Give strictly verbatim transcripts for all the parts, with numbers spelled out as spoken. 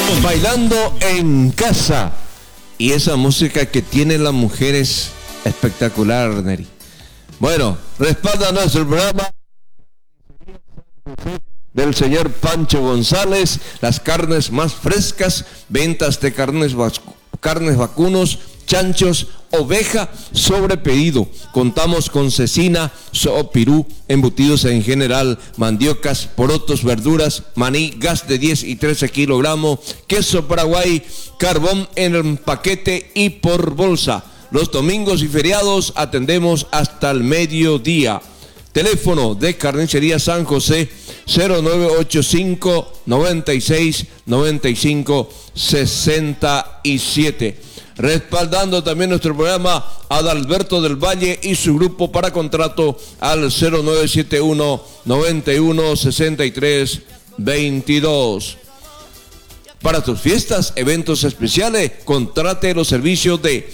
Estamos bailando en casa. Y esa música que tienen las mujeres, espectacular, Neri. Bueno, respalda nuestro programa del señor Pancho González, las carnes más frescas, ventas de carnes, carnes vacunos, chanchos, oveja, sobre pedido. Contamos con cecina, soopirú, embutidos en general, mandiocas, porotos, verduras, maní, gas de diez y trece kilogramos, queso paraguay, carbón en el paquete y por bolsa. Los domingos y feriados atendemos hasta el mediodía. Teléfono de Carnicería San José cero nueve ocho cinco, noventa y seis, noventa y cinco, sesenta y siete. Respaldando también nuestro programa, Adalberto del Valle y su grupo para contrato al cero nueve siete uno, noventa y uno, sesenta y tres, veintidós. Para tus fiestas, eventos especiales, contrate los servicios de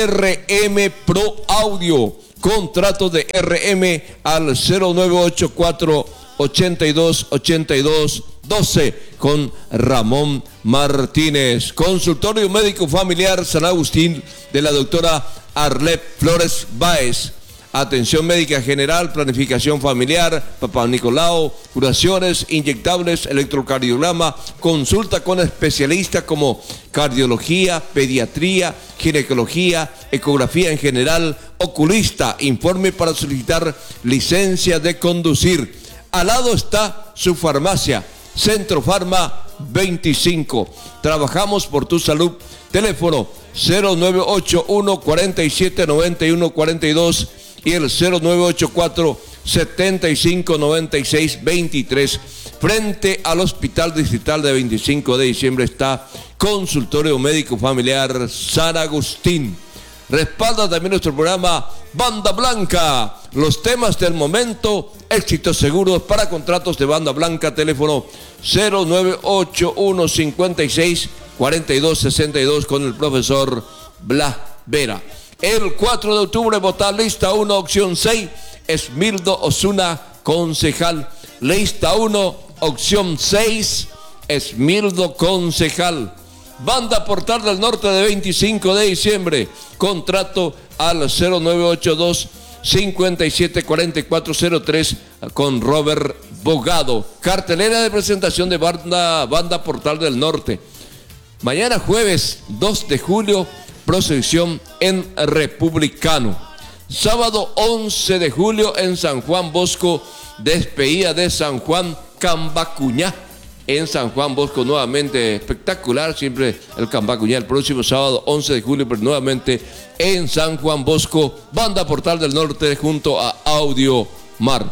R M Pro Audio. Contrato de R M al cero nueve ocho cuatro, ochenta y dos, ochenta y dos, doce con Ramón Martínez. Consultorio Médico Familiar San Agustín de la doctora Arlet Flores Báez. Atención médica general, planificación familiar, Papá Nicolau, curaciones, inyectables, electrocardiograma, consulta con especialistas como cardiología, pediatría, ginecología, ecografía en general, oculista, informe para solicitar licencia de conducir. Al lado está su farmacia, Centro Farma veinticinco. Trabajamos por tu salud. Teléfono cero nueve ocho uno, cuarenta y siete, noventa y uno, cuarenta y dos y el cero nueve ocho cuatro, setenta y cinco, noventa y seis, veintitrés. Frente al Hospital Distrital de veinticinco de diciembre está Consultorio Médico Familiar San Agustín. Respalda también nuestro programa Banda Blanca, los temas del momento, éxitos seguros para contratos de Banda Blanca. Teléfono cero nueve ocho uno, cincuenta y seis, cuarenta y dos, sesenta y dos con el profesor Blas Vera. El cuatro de octubre, votar lista uno, opción seis, Esmildo Osuna, concejal. Lista uno, opción seis, Esmildo, concejal. Banda Portal del Norte de veinticinco de diciembre, contrato al cero nueve ocho dos, cincuenta y siete, cuarenta y cuatro cero tres con Robert Bogado. Cartelera de presentación de banda, banda Portal del Norte. Mañana jueves dos de julio, procesión en Republicano. Sábado once de julio en San Juan Bosco, despedida de San Juan Cambacuñá. En San Juan Bosco nuevamente espectacular, siempre el Cambacuñá. El próximo sábado once de julio, pero nuevamente en San Juan Bosco, Banda Portal del Norte junto a Audio Mar.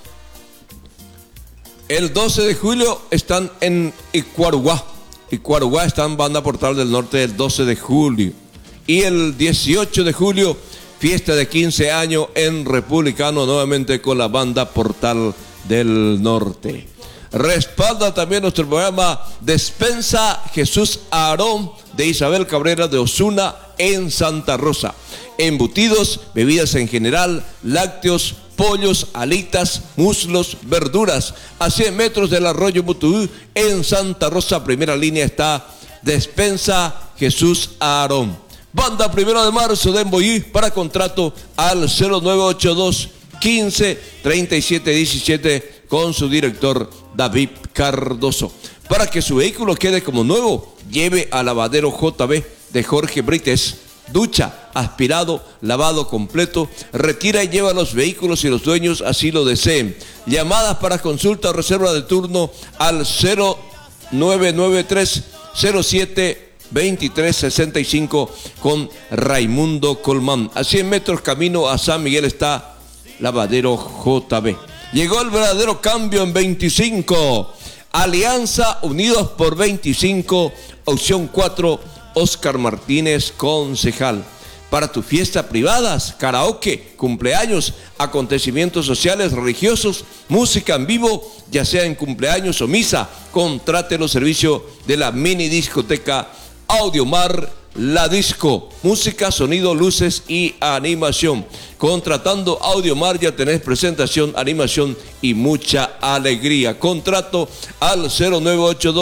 El doce de julio están en Icuaruguá. Icuaruguá están Banda Portal del Norte el doce de julio. Y el dieciocho de julio, fiesta de quince años en Republicano, nuevamente con la Banda Portal del Norte. Respalda también nuestro programa Despensa Jesús Aarón de Isabel Cabrera de Osuna en Santa Rosa. Embutidos, bebidas en general, lácteos, pollos, alitas, muslos, verduras. A cien metros del arroyo Mutú en Santa Rosa, primera línea está Despensa Jesús Aarón. Banda Primero de Marzo de Emboyí para contrato al cero nueve ocho dos, quince, treinta y siete, diecisiete con su director David Cardoso. Para que su vehículo quede como nuevo, lleve a Lavadero J B de Jorge Brites. Ducha, aspirado, lavado completo, retira y lleva los vehículos si los dueños así lo deseen. Llamadas para consulta o reserva de turno al cero nueve nueve tres, cero siete, veintitrés sesenta y cinco con Raimundo Colmán. A cien metros camino a San Miguel está Lavadero J B. Llegó el verdadero cambio en veinticinco. Alianza Unidos por veinticinco, opción cuatro, Oscar Martínez, concejal. Para tus fiestas privadas, karaoke, cumpleaños, acontecimientos sociales, religiosos, música en vivo, ya sea en cumpleaños o misa, contrate los servicios de la mini discoteca Audiomar La Disco. Música, sonido, luces y animación. Contratando Audiomar ya tenés presentación, animación y mucha alegría. Contrato al cero nueve ocho dos,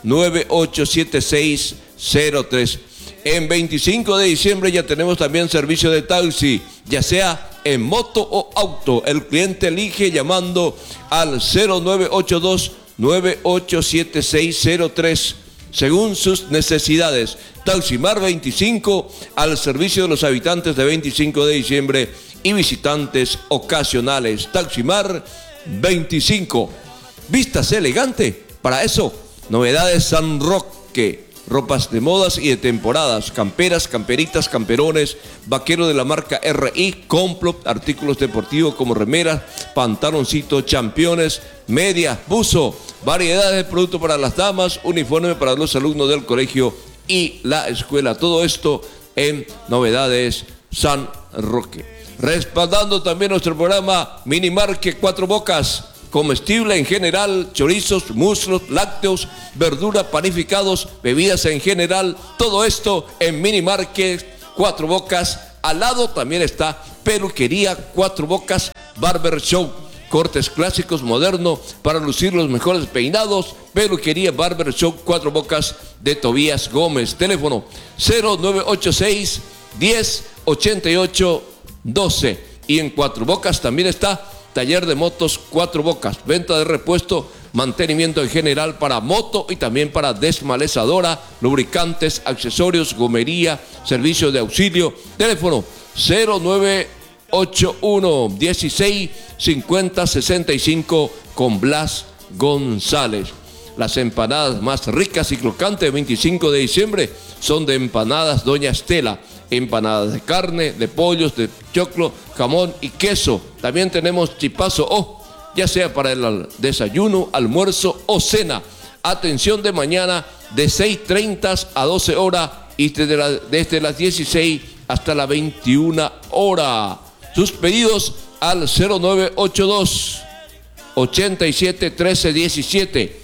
nueve ocho siete seis cero tres. En veinticinco de diciembre ya tenemos también servicio de taxi, ya sea en moto o auto. El cliente elige llamando al cero nueve ocho dos nueve ocho siete seis cero tres según sus necesidades. Taximar veinticinco al servicio de los habitantes de veinticinco de diciembre y visitantes ocasionales. Taximar veinticinco. Vístase elegante. Para eso, novedades San Roque. Ropas de modas y de temporadas, camperas, camperitas, camperones, vaquero de la marca R I, Complot, artículos deportivos como remeras, pantaloncitos, championes, medias, buzo, variedades de productos para las damas, uniforme para los alumnos del colegio y la escuela. Todo esto en Novedades San Roque. Respaldando también nuestro programa Minimarket Cuatro Bocas. Comestible en general, chorizos, muslos, lácteos, verduras, panificados, bebidas en general, todo esto en Minimarket Cuatro Bocas. Al lado también está Peluquería Cuatro Bocas Barber Show, cortes clásicos, modernos, para lucir los mejores peinados. Peluquería Barber Show Cuatro Bocas de Tobías Gómez. Teléfono cero nueve ocho seis diez ochenta y ocho doce. Y en Cuatro Bocas también está Taller de Motos Cuatro Bocas, venta de repuesto, mantenimiento en general para moto y también para desmalezadora, lubricantes, accesorios, gomería, servicio de auxilio. Teléfono cero nueve ocho uno dieciséis cincuenta sesenta y cinco con Blas González. Las empanadas más ricas y crocantes de veinticinco de diciembre son de Empanadas Doña Estela. Empanadas de carne, de pollos, de choclo, jamón y queso. También tenemos chipazo o, ya sea para el desayuno, almuerzo o cena. Atención de mañana de seis treinta a doce horas y desde, la, desde las dieciséis hasta las veintiuna horas. Sus pedidos al cero nueve ocho dos ochenta y siete trece diecisiete.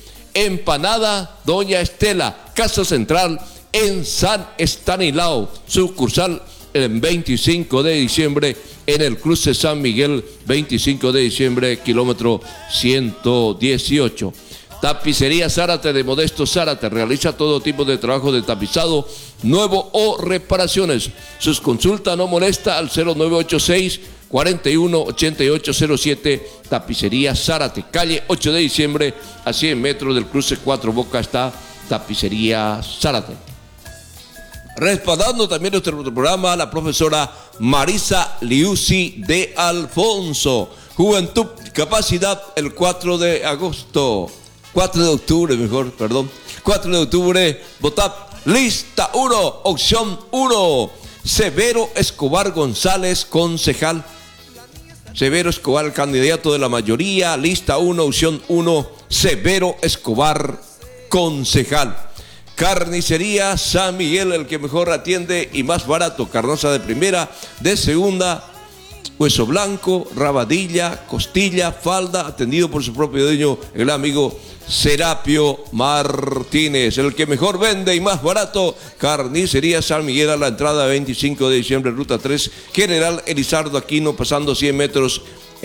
Empanada Doña Estela, Casa Central en San Estanislao, sucursal el veinticinco de diciembre en el cruce San Miguel, veinticinco de diciembre, kilómetro ciento dieciocho. Tapicería Zárate de Modesto Zárate realiza todo tipo de trabajo de tapizado nuevo o reparaciones. Sus consultas no molesta al cero nueve ocho seis cuarenta y uno ochenta y ocho cero siete. Tapicería Zárate, calle ocho de diciembre, a cien metros del cruce Cuatro Bocas está Tapicería Zárate. Respaldando también nuestro programa la profesora Marisa Liuzzi de Alfonso. Juventud, capacidad el cuatro de agosto. cuatro de octubre, mejor, perdón. cuatro de octubre, votad lista uno, opción uno. Severo Escobar González, concejal. Severo Escobar, candidato de la mayoría. Lista uno, opción uno. Severo Escobar, concejal. Carnicería San Miguel, el que mejor atiende y más barato. Carnosa de primera, de segunda, hueso blanco, rabadilla, costilla, falda, atendido por su propio dueño, el amigo Serapio Martínez. El que mejor vende y más barato, Carnicería San Miguel, a la entrada veinticinco de diciembre, ruta tres, General Elizardo Aquino, pasando cien metros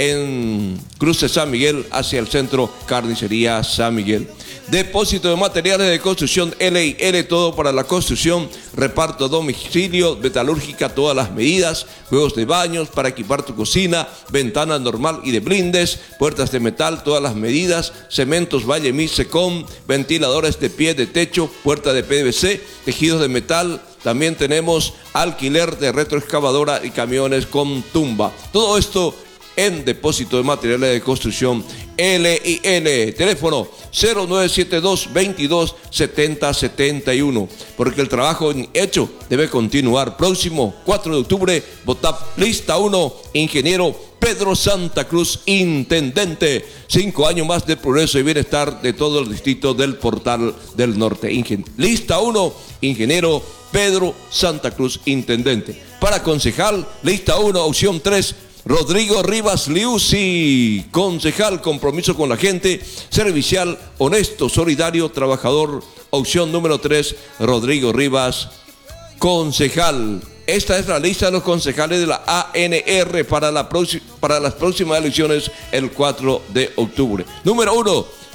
en cruce San Miguel hacia el centro. Carnicería San Miguel. Depósito de materiales de construcción L y L, todo para la construcción, reparto a domicilio, metalúrgica, todas las medidas, juegos de baños para equipar tu cocina, ventana normal y de blindes, puertas de metal, todas las medidas, cementos Valle Misecom, ventiladores de pie, de techo, puerta de P V C, tejidos de metal. También tenemos alquiler de retroexcavadora y camiones con tumba. Todo esto en Depósito de Materiales de Construcción L y L. Teléfono cero nueve siete dos veintidós setenta setenta y uno. Porque el trabajo hecho debe continuar. Próximo cuatro de octubre, votad lista uno, ingeniero Pedro Santa Cruz, intendente. Cinco años más de progreso y bienestar de todo el distrito del Portal del Norte. Ingen- lista uno, ingeniero Pedro Santa Cruz, intendente. Para concejal, lista uno, opción tres, Rodrigo Rivas Liuzzi, concejal, compromiso con la gente, servicial, honesto, solidario, trabajador. Opción número tres, Rodrigo Rivas, concejal. Esta es la lista de los concejales de la A N R para, la próxima, para las próximas elecciones el cuatro de octubre. Número uno,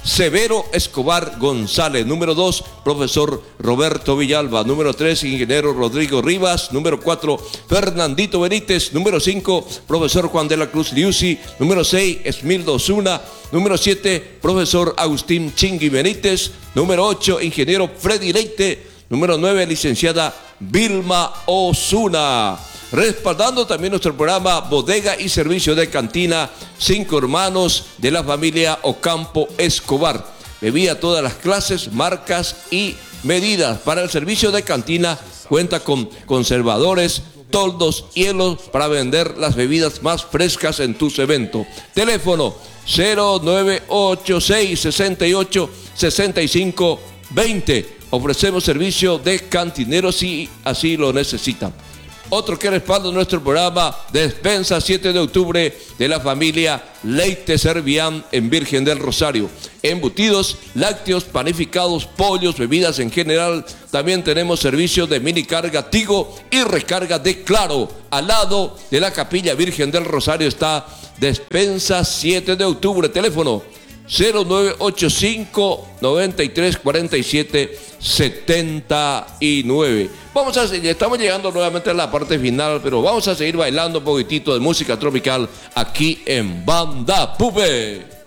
Severo Escobar González. Número dos, profesor Roberto Villalba. Número tres, ingeniero Rodrigo Rivas. Número cuatro, Fernandito Benítez. Número cinco, profesor Juan de la Cruz Liusi. Número seis, Esmildo Osuna. Número siete, profesor Agustín Chingui Benítez. Número ocho, ingeniero Freddy Leite. Número nueve, licenciada Vilma Osuna. Respaldando también nuestro programa Bodega y Servicio de Cantina, cinco hermanos de la familia Ocampo Escobar. Bebida a todas las clases, marcas y medidas. Para el servicio de cantina cuenta con conservadores, toldos, hielos para vender las bebidas más frescas en tus eventos. Teléfono cero nueve ocho seis, seis ocho, seis cinco dos cero. Ofrecemos servicio de cantineros si así lo necesitan. Otro que respalda nuestro programa, Despensa siete de octubre de la familia Leite Servián en Virgen del Rosario. Embutidos, lácteos, panificados, pollos, bebidas en general. También tenemos servicio de mini carga Tigo y recarga de Claro. Al lado de la Capilla Virgen del Rosario está Despensa siete de octubre. Teléfono cero nueve ocho cinco, noventa y tres, cuarenta y siete, setenta y nueve. Vamos a seguir, estamos llegando nuevamente a la parte final, pero vamos a seguir bailando un poquitito de música tropical aquí en Banda Pupe.